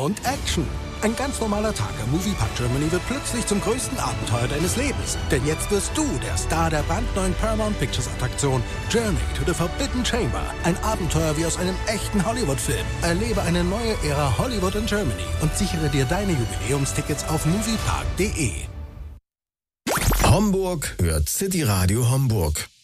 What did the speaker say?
und Action. Ein ganz normaler Tag am Moviepark Germany wird plötzlich zum größten Abenteuer deines Lebens. Denn jetzt wirst du der Star der brandneuen Paramount Pictures Attraktion Journey to the Forbidden Chamber. Ein Abenteuer wie aus einem echten Hollywood-Film. Erlebe eine neue Ära Hollywood in Germany und sichere dir deine Jubiläumstickets auf moviepark.de. Homburg hört City Radio Homburg.